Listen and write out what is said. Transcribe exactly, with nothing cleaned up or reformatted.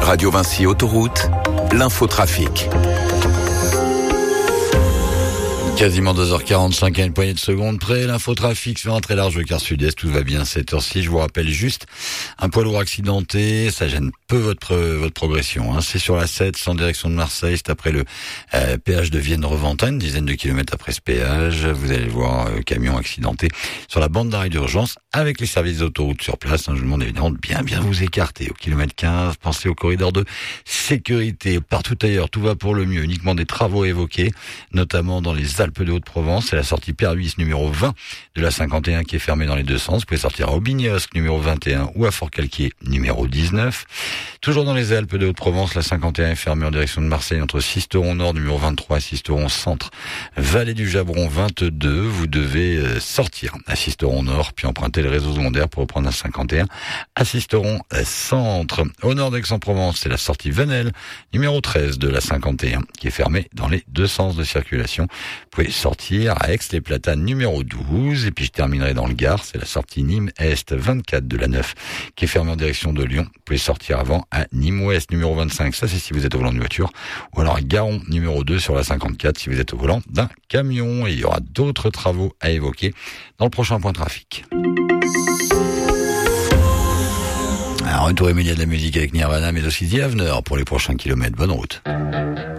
Radio Vinci Autoroute, l'infotrafic. Quasiment deux heures quarante-cinq à une poignée de secondes près. L'infotrafic sur un très large quart sud-est. Tout va bien cette heure-ci. Je vous rappelle juste un poids lourd accidenté. Ça gêne peu votre votre progression. Hein. C'est sur la sept, en direction de Marseille. C'est après le euh, péage de Vienne-Reventin, une dizaine de kilomètres après ce péage. Vous allez voir euh, camion accidenté sur la bande d'arrêt d'urgence avec les services d'autoroute sur place. Hein. Je vous demande évidemment de bien bien vous écarter. Au kilomètre quinze, pensez au corridor de sécurité. Partout ailleurs, tout va pour le mieux. Uniquement des travaux évoqués, notamment dans les Alpes de Haute-Provence. C'est la sortie Perluis numéro vingt de la cinquante et un qui est fermée dans les deux sens. Vous pouvez sortir à Aubignosc numéro vingt et un ou à Fort-Calquier numéro dix-neuf. Toujours dans les Alpes de Haute-Provence, la cinquante et un est fermée en direction de Marseille entre Sisteron Nord numéro vingt-trois et Sisteron Centre. Vallée du Jabron vingt-deux, vous devez sortir à Sisteron Nord puis emprunter le réseau secondaire pour reprendre la cinquante et un à Sisteron Centre. Au nord d'Aix-en-Provence, c'est la sortie Venelle numéro treize de la cinquante et un qui est fermée dans les deux sens de circulation. Vous pouvez sortir à Aix-les-Platanes numéro douze. Et puis je terminerai dans le Gard, c'est la sortie Nîmes-Est vingt-quatre de la neuf qui est fermée en direction de Lyon. Vous pouvez sortir avant à Nîmes-Ouest numéro vingt-cinq, ça c'est si vous êtes au volant d'une voiture. Ou alors à Garon numéro deux sur la cinquante-quatre si vous êtes au volant d'un camion. Et il y aura d'autres travaux à évoquer dans le prochain point trafic. Un retour immédiat de la musique avec Nirvana mais aussi The Avener pour les prochains kilomètres. Bonne route.